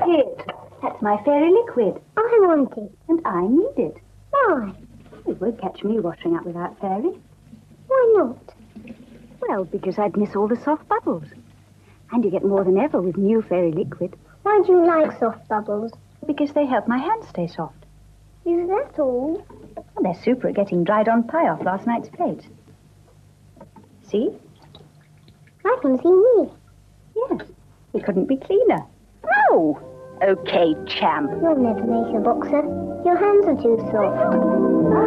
it? That's my fairy liquid. I want it. And I need it. Why? It won't catch me washing up without fairy. Why not? Well, because I'd miss all the soft bubbles. And you get more than ever with new fairy liquid. Why do you like soft bubbles? Because they help my hands stay soft. Is that all? Well, they're super at getting dried on pie off last night's plates. See? I can see me. Yes. It couldn't be cleaner. Oh! Okay, champ. You'll never make a boxer. Your hands are too soft.